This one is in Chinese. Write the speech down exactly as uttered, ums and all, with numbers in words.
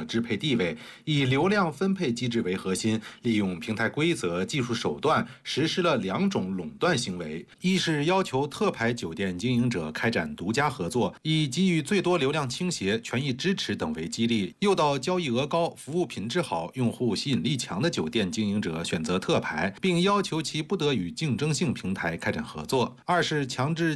支配地位，以流量分配机制为核心，利用平台规则、技术手段实施了两种垄断行为：一是要求特牌酒店经营者开展独家合作，以给予最多流量倾斜、权益支持等为激励，诱导交易额高、服务品质好、用户吸引力强的酒店经营者选择特牌，并要求其不得与竞争性平台开展合作；二是强制